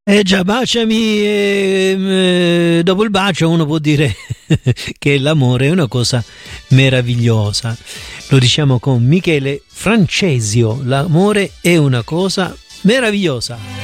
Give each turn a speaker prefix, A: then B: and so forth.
A: Già, baciami e dopo il bacio uno può dire che l'amore è una cosa meravigliosa. Lo diciamo con Michele Francesio, l'amore è una cosa meravigliosa.